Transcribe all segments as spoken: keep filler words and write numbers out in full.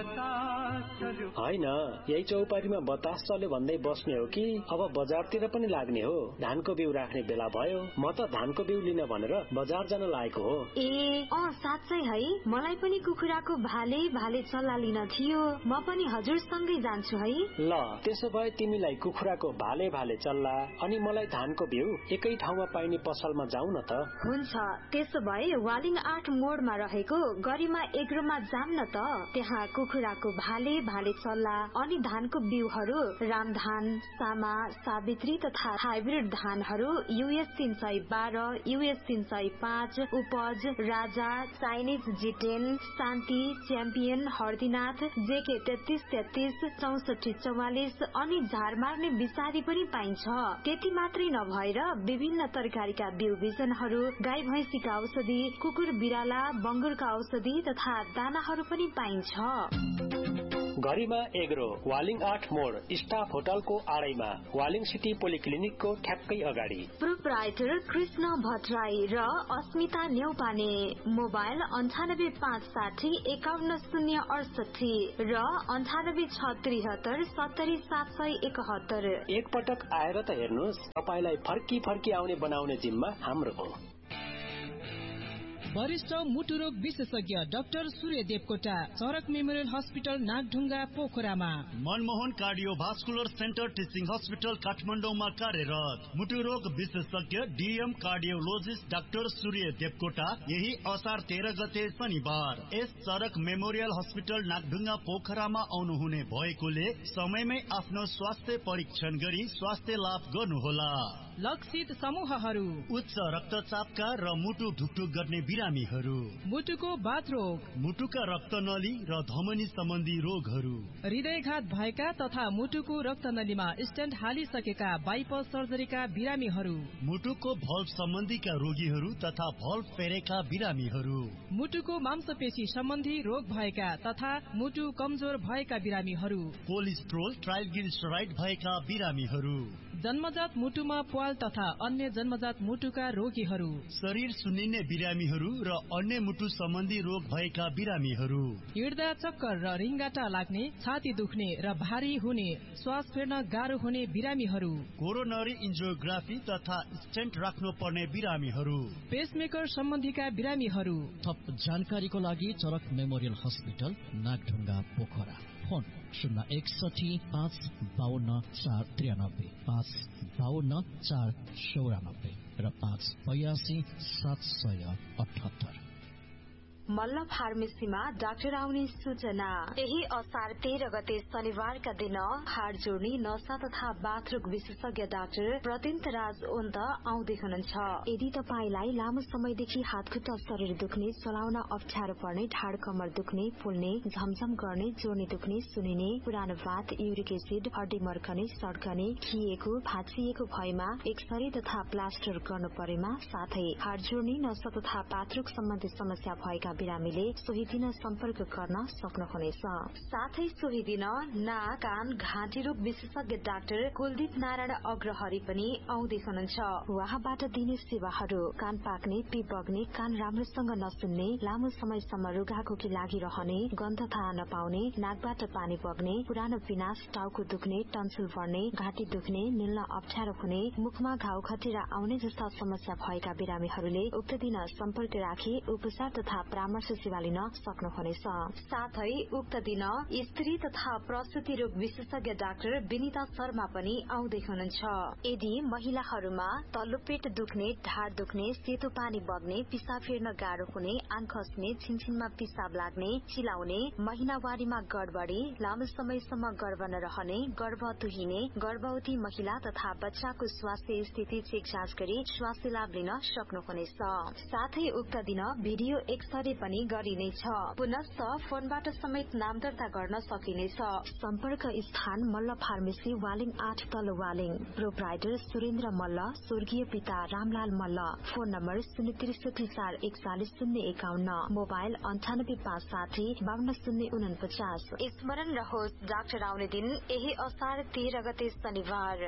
होइन, यही चौपारीमा बतास चल्यो भन्दै बस्ने हो कि अब बजारतिर पनि लाग्ने हो? धानको बिउ राख्ने बेला भयो, म त धानको बिउ लिन भनेर बजार जान लागेको हो। ए अँ साँच्चै है, मलाई पनि कुखुराको भाले भाले चल्ला लिन थियो। म पनि हजुरसँगै जान्छु है। ल त्यसो भए तिमीलाई कुखुराको भाले भाले चल्ला अनि मलाई धानको बिउ एकै ठाउँमा पाइने पसलमा जाउँ न त। हुन्छ, त्यसो भए वालिङ आठ मोडमा रहेको गरिमा एग्रोमा जाम न त। त्यहाँ कुखुराको भाले भाले चल्ला अनि धानको बिउहरू रामधान, सामा, सावित्री तथा हाइब्रिड धानहरू युएस तीन सय बाह्र, युएस तीन सय पाँच, उपज, राजा, चाइनिज जिटेन, शान्ति, च्याम्पियन, हर्दीनाथ, जेके तेत्तीस तेत्तीस, चौसठी चौवालिस अनि झार मार्ने विषादी पनि पाइन्छ। त्यति मात्रै नभएर विभिन्न तरकारीका बिउ बिजनहरू, गाई भैँसीका औषधि, कुकुर बिराला, बंगुरका औषधि तथा दानाहरू पनि पाइन्छ। गरिमा एग्रो, वालिङ आठ मोड, स्टाफ होटलको आडैमा, वालिङ सिटी पोलिक्लिनिकको ठ्याक्कै अगाडि। प्रोप्राइटर कृष्ण भट्टराई र अस्मिता न्यौपाने। मोबाइल अन्ठानब्बे पाँच साठी एकाउन्न शून्य अडसठी र अन्ठानब्बे छ त्रिहत्तर सत्तरी सात सय एकहत्तर। एक पटक आएर त हेर्नुहोस्, तपाईलाई फर्की फर्की आउने बनाउने जिम्मा हाम्रो हो। वरिष्ठ मुटु रोग विशेषज्ञ डाक्टर सूर्य देवकोटा, सडक मेमोरियल हस्पिटल नागढुङ्गा पोखरामा। Manmohan cardiovascular centre teaching hospital काठमाडौँमा कार्यरत मुटु रोग विशेषज्ञ डीएम कार्डियोलोजिस्ट डाक्टर सूर्य देवकोटा यही असार तेह्र गते शनिबार यस सडक मेमोरियल हस्पिटल नागढुङ्गा पोखरामा आउनुहुने भएकोले समयमै आफ्नो स्वास्थ्य परीक्षण गरी स्वास्थ्य लाभ गर्नुहोला। लक्षित समूहहरू उच्च रक्तचापका र मुटु ढुकढुक गर्ने बिरामीहरू, मुटुको बाथ रोग, मुटुका रक्तनली र धमनी सम्बन्धी रोगहरू, हृदयघात भएका तथा मुटुको रक्तनलीमा स्टेन्ट हालिसकेका बाइपास सर्जरीका बिरामीहरू, मुटुको भल्भ सम्बन्धीका रोगीहरू तथा भल्भ फेरेका बिरामीहरू, मुटुको मांसपेशी सम्बन्धी रोग भएका तथा मुटु कमजोर भएका बिरामीहरू, कोलेस्ट्रोल ट्राइग्लिसराइड भएका बिरामीहरू, जन्मजात मुटुमा प्वाल तथा अन्य जन्मजात मुटुका रोगीहरू, शरीर सुन्निने बिरामीहरू र अन्य मुटु सम्बन्धी रोग भएका बिरामीहरू, हिँड्दा चक्कर र रिङ्गाटा लाग्ने, छाती दुख्ने र भारी हुने, श्वास फेर्न गाह्रो हुने बिरामीहरू, कोरोनरी एन्जियोग्राफी तथा स्टेन्ट राख्नु पर्ने बिरामीहरू, पेसमेकर सम्बन्धीका बिरामीहरू। थप जानकारीको लागि चरक memorial hospital Nagdhunga Pokhara. Phone शून्य एकसठी पाँच बावन्न चार त्रियानब्बे, पाँच बावन्न चार चौरानब्बे र पाँच बयासी सात सय अठहत्तर। मल्ल फार्मेसीमा डाक्टर आउने सूचना। यही असार तेह्र गते शनिबारका दिन हाड जोड्ने, नसा तथा बाथरुम विशेषज्ञ डाक्टर प्रत्यन्त राज ओन्त आउँदै हुनुहुन्छ। यदि तपाईलाई लामो समयदेखि हातखुट्टा शरीर दुख्ने, चलाउन अप्ठ्यारो पर्ने, ढाड कमर दुख्ने, फुल्ने, झमझम गर्ने, जोर्नी दुख्ने, सुनिने, पुरानो बात, युरिक एसिड, हड्डी मर्कने, सड्कने, खिएको, भाँचिएको भएमा एक्सरे तथा प्लास्टर गर्नु परेमा, साथै हाड जोड्ने, नसा तथा बाथरुम सम्बन्धी समस्या भएका बिरामीले सोही दिन सम्पर्क गर्न सक्नुहुनेछ। साथै सोही दिन नाक, कान, घाँटी रोग विशेषज्ञ डाक्टर कुलदीप नारायण अग्रहरी पनि आउँदै हुनुहुन्छ। उहाँबाट दिने सेवाहरू: कान पाक्ने, पिप बग्ने, कान राम्रोसँग नसुन्ने, लामो समयसम्म रुघाखोकी लागिरहने, गन्ध थाहा नपाउने, नाकबाट पानी बग्ने, पुरानो पिनास, टाउको दुख्ने, टन्सिल बढ्ने, घाँटी दुख्ने, निल्न अप्ठ्यारो हुने, मुखमा घाउ खटिरा आउने जस्ता समस्या भएका बिरामीहरूले उक्त दिन सम्पर्क राखी उपचार तथा परामर्श सेवा लिन सक्नुहुनेछ। साथै उक्त दिन स्त्री तथा प्रसुति रोग विशेषज्ञ डाक्टर विनिता शर्मा पनि आउँदै हुनुहुन्छ। यदि महिलाहरूमा तल्लो पेट दुख्ने, ढाड दुख्ने, सेतो पानी बग्ने, पिसाब फेर्न गाह्रो हुने, आङ खस्ने, छिनछिनमा पिसाब लाग्ने, चिलाउने, महिनावारीमा गडबडी, लामो समयसम्म गर्भ नरहने, गर्भ तुहिने, गर्भवती महिला तथा बच्चाको स्वास्थ्य स्थिति चेक जाँच गरी स्वास्थ्य लाभ लिन सक्नुहुनेछ। साथै उक्त दिन भिडियो एक्सरे पनि गरिनेछ। पुनश्च फोनबाट समेत नाम दर्ता गर्न सकिनेछ। सम्पर्क स्थान मल्ल फार्मेसी, वालिङ आठ तल वालिङ। प्रोप्राइटर सुरेन्द्र मल्ल, स्वर्गीय पिता रामलाल मल्ल। फोन नम्बर शून्य त्रिसठी चार एकचालिस शून्य एकाउन्न, मोबाइल अन्ठानब्बे पाँच साठी बावन्न शून्य उनपचास। स्मरण रहोस्, डाक्टर आउने दिन यही असार तेह्र गते शनिबार।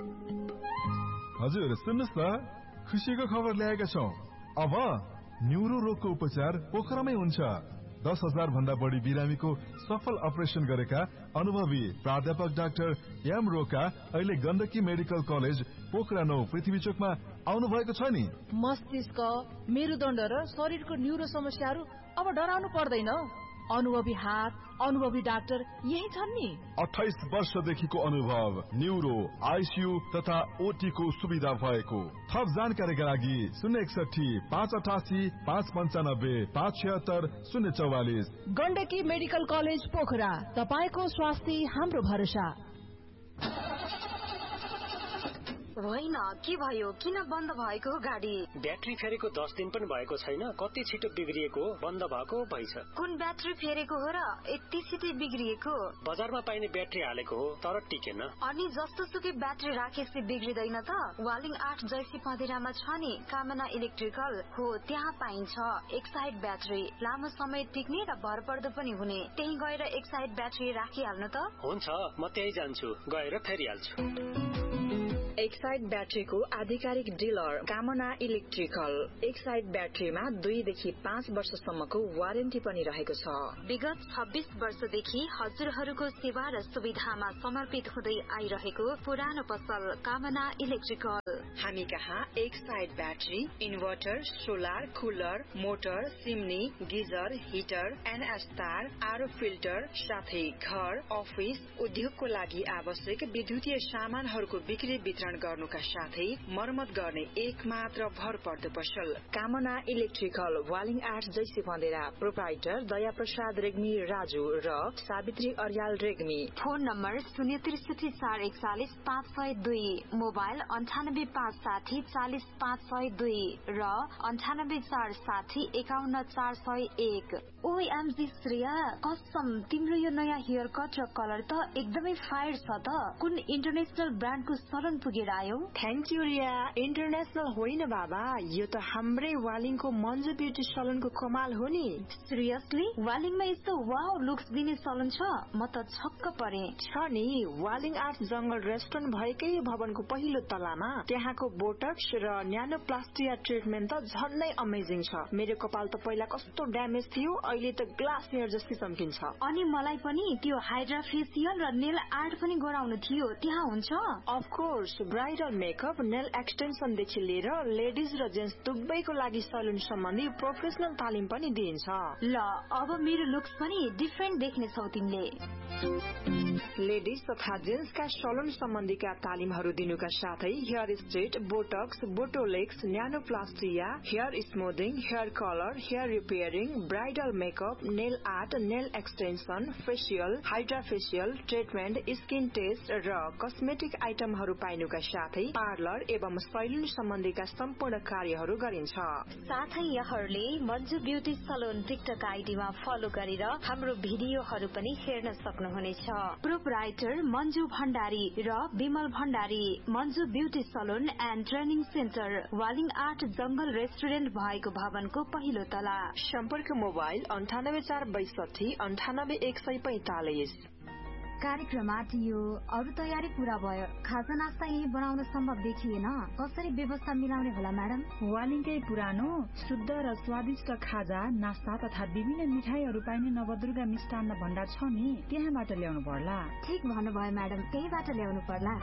हजुर सुन्नुहोस् न, खुसीको खबर ल्याएका छौं। अब न्युरो रोगको उपचार पोखरामै हुन्छ। दस हजार भन्दा बढी बिरामीको सफल अपरेसन गरेका अनुभवी प्राध्यापक डाक्टर एम रोका अहिले गण्डकी मेडिकल कलेज पोखरा नौ पृथ्वी चोकमा आउनु भएको छ नि। मस्तिष्क, मेरुदण्ड र शरीरको न्यूरो समस्याहरू अब डराउनु पर्दैन। अनुभवी हात, अनुभवी डाक्टर यही छन् नि। अठाइस वर्षदेखिको अनुभव, न्यूरो, आइसियू तथा ओटी को सुविधा भएको। थप जानकारीका लागि शून्य एकसठी पाँच अठासी पाँच पञ्चानब्बे पाँच छिहत्तर शून्य चौवालिस। गण्डकी मेडिकल कलेज पोखरा, तपाईको स्वास्थ्य हाम्रो भरोसा। होइन, के भयो? किन बन्द भएको हो गाडी? ब्याट्री फेरेको दस दिन पनि भएको छैन, कति छिटो बिग्रिएको, बन्द भएको भइछ। कुन ब्याट्री फेरेको हो र यति छिटो बिग्रिएको? बजारमा पाइने ब्याट्री हालेको हो तर टिकेन। अनि जस्तो सुकै ब्याट्री राखेपछि बिग्रिदैन त? वालिङ आठ जैसी पँधेरामा छ नि कामना इलेक्ट्रिकल हो, त्यहाँ पाइन्छ एक साइड ब्याट्री, लामो समय टिक्ने र भरपर्दो पनि हुने। त्यही गएर एक साइड ब्याट्री राखिहाल्नु त। हुन्छ, म त्यही जान्छु, गएर फेरिहाल्छु। एक साइड ब्याट्रीको आधिकारिक डिलर कामना इलेक्ट्रिकल। एक साइड ब्याट्रीमा दुईदेखि पाँच वर्षसम्मको वारेन्टी पनि रहेको छ। विगत छब्बीस वर्षदेखि हजुरहरूको सेवा र सुविधामा समर्पित हुँदै आइरहेको पुरानो पसल कामना इलेक्ट्रिकल। हामी कहाँ एक side battery, inverter, solar, cooler, motor, सिमनी, geyser, heater, NS तार, आरो फिल्टर साथै घर, अफिस, उद्योगको लागि आवश्यक विद्युतीय सामानहरूको बिक्री वितरण गर्नुका साथै मर्मत गर्ने एक मात्र भरपर्दो पसल कामना इलेक्ट्रिकल। वालिङ आठ जैसी पँधेरा। प्रोप्राइटर दया प्रसाद रेग्मी राजु र सावित्री अर्याल रेग्मी। फोन नम्बर शून्य त्रिसठी चार एकचालिस पाँच सय दुई, मोबाइल अन्ठानब्बे पाँच साठी चालिस पाँच सय दुई र अन्ठानब्बे चार साठी एकाउन्न चार सय एक। ओ एमजी श्रेया, कसम तिम्रो यो नयाँ हेयर कट र कलर त एकदमै फायर छ त। कुन इन्टरनेशनल ब्रान्डको सलन पुगेर आयो? Thank you Riya. इन्टरनेशनल होइन बाबा, यो त हाम्रै वालिङको मन्जु ब्युटी सलनको कमाल हो नि। सिरियसली? वालिङमा यस्तो वाउ लुक्स दिने सलन छ? म त छक्क परे। छ नि, वालिङ आर्ट जंगल रेस्टुरेन्ट भएकै भवनको पहिलो तलामा। त्यहाँको बोटक्स र न्यानो प्लास्टिया ट्रिटमेन्ट त झन्नै अमेजिङ छ। मेरो कपाल त पहिला कस्तो ड्यामेज थियो, अहिले त ग्लास हेयर जस्तै चम्किन्छ। अनि मलाई पनि त्यो हाइड्रा फेसियल र नेल आर्ट पनि गराउनु थियो, त्यहाँ हुन्छ? Of course, bridal makeup, nail extension देखि लिएर लेडिज र जेन्ट्स दुवैको लागि सलुन सम्बन्धी प्रोफेसनल तालिम पनि दिइन्छ। ल, अब मेरो लुक्स पनि डिफरेन्ट देख्ने छौ तिमीले। लेडिज तथा जेन्ट्सका सलुन सम्बन्धीका तालिमहरू दिनुका साथै हेयर स्ट्रेट, बोटक्स, बोटोलेक्स, न्यानो प्लास्टिया, hair स्मुथिङ, hair colour, hair repairing, bridal makeup, nail art, nail extension, facial, hydra facial treatment, skin test र कस्मेटिक आइटमहरू पाइनुका साथै पार्लर एवं सैलुन सम्बन्धीका सम्पूर्ण कार्यहरू गरिन्छ। साथै यहाँहरूले Manju beauty Salon TikTok आइडीमा follow गरेर हाम्रो भिडियोहरू पनि हेर्न सक्नुहुनेछ। प्रोप्राइटर मन्जु भण्डारी र Bimal Bhandari. Manju beauty Salon and training centre, Waling art जंगल रेस्टुरेन्ट भएको भवनको पहिलो तला। सम्पर्क मोबाइल अन्ठानब्बे चार बैसठी अन्ठानब्बे एक सय पैंतालिस। कार्यक्रम आटियो, अरू तयारी पूरा भयो। खाजा नास्ता यही बनाउन सम्भव देखिएन, कसरी व्यवस्था मिलाउने होला म्याडम? वालिङकै पुरानो शुद्ध र स्वादिष्ट खाजा नास्ता तथा विभिन्न मिठाईहरू पाइने नवदुर्गा मिष्टान्न भण्डार छ नि, त्यहाँबाट ल्याउनु पर्ला। ठिक भन्नुभयो म्याडम, त्यहीबाट ल्याउनु पर्ला।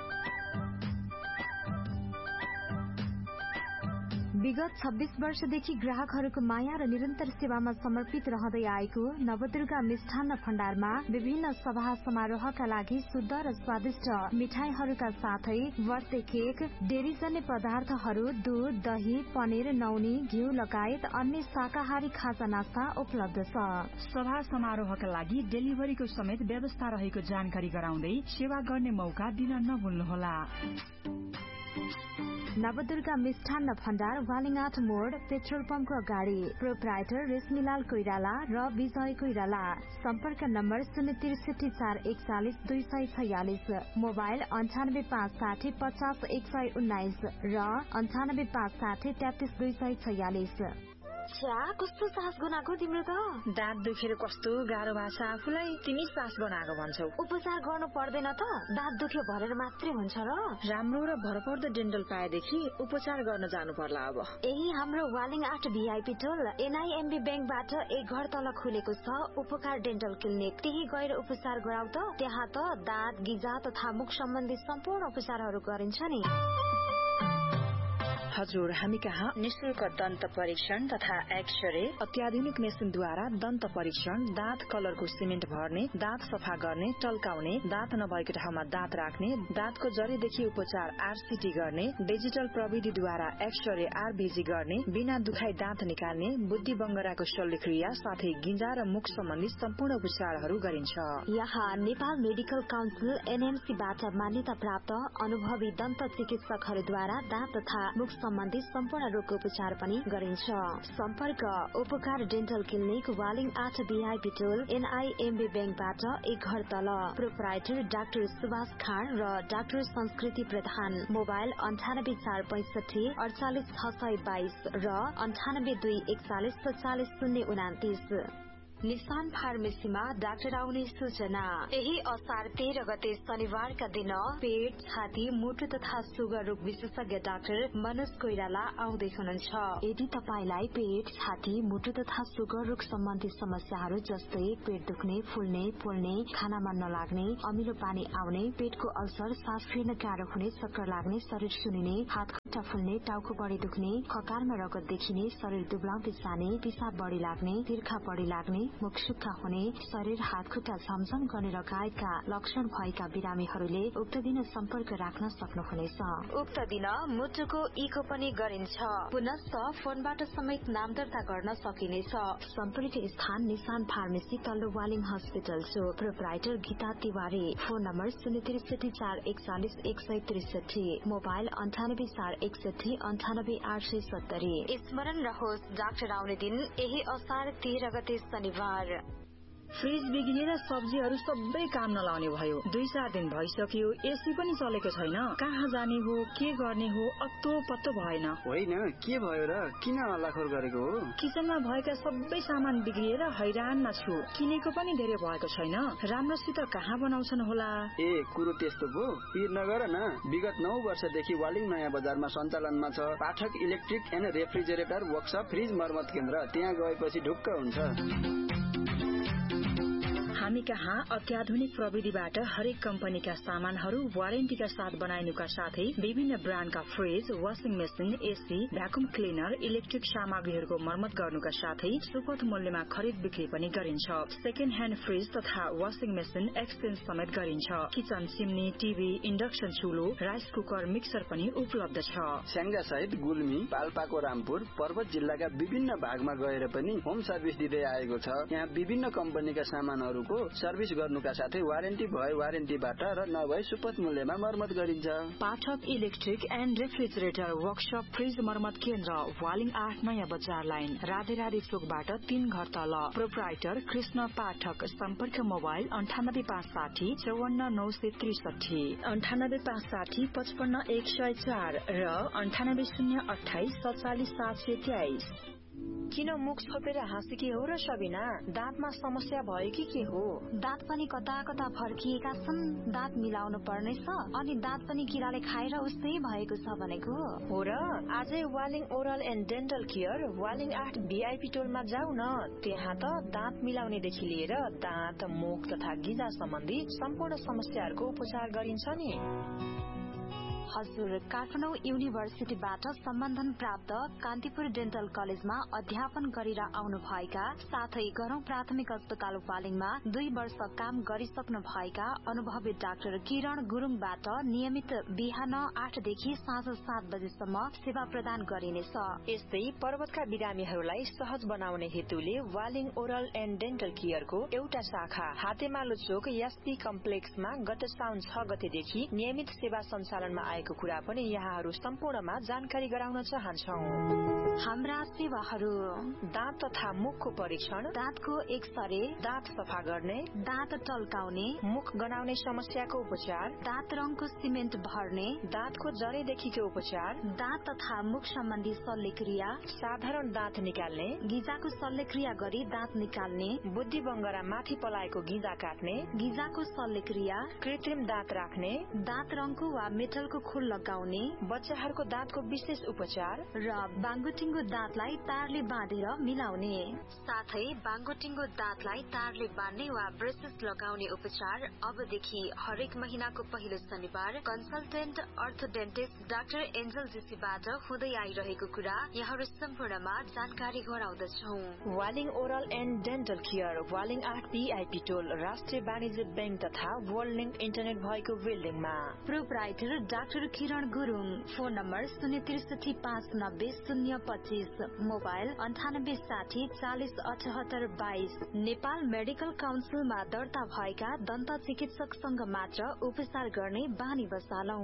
विगत छब्बीस वर्षदेखि ग्राहकहरूको माया र निरन्तर सेवामा समर्पित रहँदै आएको नवदुर्गा मिष्ठान्न भण्डारमा विभिन्न सभा समारोहका लागि शुद्ध र स्वादिष्ट मिठाईहरूका साथै बर्थडे केक, डेरीजन्य पदार्थहरू, दूध, दही, पनिर, नौनी, घिउ लगायत अन्य शाकाहारी खाजा नास्ता उपलब्ध छ। सभा समारोहका लागि डेलिभरीको समेत व्यवस्था रहेको जानकारी गराउँदै सेवा गर्ने मौका दिन नभुल्नुहोला। नवदुर्गा मिष्ठान्न भण्डार, वालिङाट मोड, पेट्रोल पम्पको अगाडि। प्रोप्राइटर रेशमीलाल कोइराला र विजय कोइराला। सम्पर्क नम्बर शून्य त्रिसठी चार एकचालिस दुई सय छयालिस, मोबाइल अन्ठानब्बे पाँच साठी पचास एक सय उन्नाइस र अन्ठानब्बे पाँच साठी तेत्तिस दुई सय छयालिस। छ्या कस्तो सास गनाको तिम्रो त दाँत दुखेर कस्तो गाह्रो भएको छ आफूलाई तिमी सास गनाको भन्छौ उपचार गर्नु पर्दैन त दाँत दुख्यो भनेर मात्रै हुन्छ र राम्रो र भरपर्दो डेन्टल पाएदेखि उपचार गर्न जानु पर्ला अब यही हाम्रो वालिङ आठ भिआइपी टोल एनआईएमबी ब्याङ्कबाट एक घर तल खुलेको छ उपकार डेन्टल क्लिनिक त्यही गएर उपचार गराउ त त्यहाँ त दाँत गिजा तथा मुख सम्बन्धी सम्पूर्ण उपचारहरू गरिन्छ नि हजुर हामी कहाँ निशुल्क दन्त परीक्षण तथा एक्सरे अत्याधुनिक मेसिनद्वारा दन्त परीक्षण दाँत कलरको सिमेन्ट भर्ने दाँत सफा गर्ने टल्काउने दाँत नभएको ठाउँमा दाँत राख्ने दाँतको जरीदेखि उपचार आरसीटी गर्ने डिजिटल प्रविधिद्वारा एक्सरे आरबीजी गर्ने बिना दुखाई दाँत निकाल्ने बुद्धि बङ्गराको शल्यक्रिया साथै गिजा र मुख सम्बन्धी सम्पूर्ण उपचारहरू गरिन्छ। यहाँ नेपाल मेडिकल काउन्सिल एनएमसीबाट मान्यता प्राप्त अनुभवी दन्त चिकित्सकहरूद्वारा दाँत तथा मुख सम्बन्धी सम्पूर्ण रोगको उपचार पनि गरिन्छ। सम्पर्क उपकार डेन्टल क्लिनिक वालिङ आठ भिआइपी टोल एनआईएमबी ब्याङ्कबाट एक घर तल प्रोप्राइटर डाक्टर सुभाष खाँड र डाक्टर संस्कृति प्रधान मोबाइल अन्ठानब्बे चार पैंसठी अडचालिस छ सय बाइस र अन्ठानब्बे दुई एकचालिस सत्तालिस शून्य उनातिस। निशान फार्मेसीमा डाक्टर आउने सूचना। यही असार तेह्र गते शनिबारका दिन पेट छाती मुटु तथा सुगर रोग विशेषज्ञ डाक्टर मनोज कोइराला आउँदै हुनुहुन्छ। यदि तपाईलाई पेट छाती मुटु तथा सुगर रोग सम्बन्धी समस्याहरू जस्तै पेट दुख्ने फुल्ने पोल्ने खाना मन नलाग्ने अमिलो पानी आउने पेटको अल्सर सास फेर्न गाह्रो हुने चक्कर लाग्ने शरीर सुनिने हात खुट्टा फुल्ने टाउको बढी दुख्ने खकारमा रगत देखिने शरीर दुब्लाउँदै जाने पिसाब बढी लाग्ने तिर्खा बढी लाग्ने मुख सुक्खा हुने शरीर हात खुट्टा झमझम गर्ने लगायतका लक्षण भएका बिरामीहरूले उक्त दिन सम्पर्क राख्न सक्नुहुनेछ। उक्त दिन मुटुको इको पनि गरिन्छ। पुनश्च फोनबाट समेत नाम दर्ता गर्न सकिनेछ। सम्पर्क स्थान निशान फार्मेसी तल्लो Waling hospital so proprietor Gita Tiwari. Phone number शून्य त्रिसठी चार एकचालिस एक सय त्रिसठी मोबाइल अन्ठानब्बे चार एकसठी अन्ठानब्बे आठ सय सत्तरी। स्मरण रहोस् डाक्टर आउने दिन यही असार तेह्र गते शनिबार। फ्रिज बिग्रिएर सब्जीहरू सबै काम नलाउने भयो। दुई चार दिन भइसक्यो एसी पनि चलेको छैन। कहाँ जाने हो के गर्ने हो अत्तो पत्तो भएन। होइन के भयो र किन हल्लाखोर गरेको हो? किचनमा भएका सबै सामान बिग्रिएर हैरानमा छु। किनेको पनि धेरै भएको छैन। राम्रोसित कहाँ बनाउँछन् होला? ए कुरो त्यस्तो पो पिर नगर न। विगत नौ वर्षदेखि वालिङ नयाँ बजारमा सञ्चालनमा छ पाठक electric and refrigerator workshop fridge मर्मत केन्द्र। त्यहाँ गएपछि ढुक्क हुन्छ। हामी कहाँ अत्याधुनिक प्रविधिबाट हरेक कम्पनीका सामानहरू वारेन्टीका साथ बनाइनुका साथै विभिन्न ब्रान्डका fridge washing machine AC vacuum cleaner electric सामग्रीहरूको मर्मत गर्नुका साथै सुपथ मूल्यमा खरिद बिक्री पनि गरिन्छ। सेकेन्ड ह्यान्ड फ्रिज तथा वाशिङ मेसिन एक्सचेन्ज समेत गरिन्छ। Kitchen chimney TV induction चुलो rice cooker mixer पनि उपलब्ध छ। स्याङ्जा सहित गुल्मी पाल्पाको रामपुर पर्वत जिल्लाका विभिन्न भागमा गएर पनि होम सर्भिस दिँदै आएको छ। यहाँ विभिन्न कम्पनीका सामानहरू सर्भिस गर्नुका साथै वारेन्टी भए वारेन्टीबाट र नभए सुपथ मूल्यमा मर्मत गरिन्छ। पाठक electric and refrigerator workshop fridge मर्मत केन्द्र वालिङ आठ नयाँ बजार लाइन राधे राधे चोकबाट तीन घर तल प्रोप्राइटर कृष्ण पाठक। सम्पर्क मोबाइल अन्ठानब्बे पाँच साठी चौवन्न नौ सय त्रिसठी अन्ठानब्बे पाँच साठी पचपन्न एक सय चार र अन्ठानब्बे शून्य अठाइस सत्तालिस सात सय तेइस। किन मुख छोपेर हाँसेकी हो र सबिना? दाँतमा समस्या भयो कि के हो? दाँत पनि कता कता फर्किएका छन्। दाँत मिलाउनु पर्नेछ अनि दाँत पनि किराले खाएर उस्तै भएको छ भनेको हो र। आजै Waling oral and dental care Waling आठ भिआइपी टोलमा जाऊ न। त्यहाँ त दाँत मिलाउनेदेखि लिएर दाँत मुख तथा गिजा सम्बन्धी सम्पूर्ण समस्याहरूको उपचार गरिन्छ नि। हजुर काठमाडौँ युनिभर्सिटीबाट सम्बन्धन प्राप्त कान्तिपुर डेन्टल कलेजमा अध्यापन गरेर आउनु भएका साथै गरौं प्राथमिक अस्पताल वालिङमा दुई वर्ष काम गरिसक्नु भएका अनुभवी डाक्टर किरण गुरुङबाट नियमित बिहान आठदेखि साँझ सात बजेसम्म सेवा प्रदान गरिनेछ। यस्तै पर्वतका बिरामीहरूलाई सहज बनाउने हेतुले वालिङ ओरल एन्ड डेन्टल केयरको एउटा शाखा हातेमालो चोक एसपी कम्प्लेक्समा गत साउन छ गतेदेखि नियमित सेवा सञ्चालनमा लगाएको कुरा पनि यहाँहरू सम्पूर्णमा जानकारी गराउन चाहन्छौं। हाम्रा सेवाहरू दाँत तथा मुखको परीक्षण, दाँतको एक्सरे, दाँत सफा गर्ने, दाँत टल्काउने, मुख गनाउने समस्याको उपचार, दाँत रङको सिमेन्ट भर्ने, दाँतको जरेदेखिको उपचार, दाँत तथा मुख सम्बन्धी शल्यक्रिया, साधारण दाँत निकाल्ने, गिजाको शल्यक्रिया गरी दाँत निकाल्ने, बुद्धि बङ्गरा माथि पलाएको गिजा काट्ने, गिजाको शल्यक्रिया, कृत्रिम दाँत राख्ने, दाँत रङको वा मेटलको खोल लगाउने, बच्चाहरूको दाँतको विशेष उपचार र बाङ्गोटिङ्गो दाँतलाई तारले बाँधेर मिलाउने, साथै बाङ्गोटिङ्गो दाँतलाई तारले बाँध्ने वा ब्रेसेस लगाउने उपचार अबदेखि हरेक महिनाको पहिलो शनिबार कन्सल्टेन्ट अर्थोडेन्टिस्ट डाक्टर एन्जल जेसीबाट हुँदै आइरहेको कुरा यहाँहरू सम्पूर्णमा जानकारी गराउँदछौँ। Waling oral and dental care, Waling आठ बीआईपी टोल, राष्ट्रिय वाणिज्य बैंक तथा वर्ल्ड लिंक इन्टरनेट भएको बिल्डिङमा। प्रोप्राइटर डाक्टर किरण गुरुङ, फोन नम्बर शून्य त्रिसठी पाँच नब्बे शून्य पच्चीस, मोबाइल अन्ठानब्बे साठी चालिस अठहत्तर बाइस। नेपाल मेडिकल काउन्सिलमा दर्ता भएका दन्त चिकित्सकसँग मात्र उपचार गर्ने बानी बसालौं।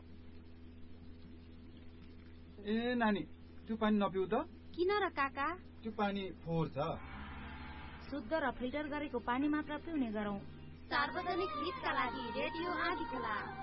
ए नानी, त्यो पानी नपिउ त। किन र काका? त्यो पानी फोहोर छ। शुद्ध र फिल्टर गरेको पानी मात्र पिउने गरौं। सार्वजनिक हितका लागि रेडियो आँधी खोला।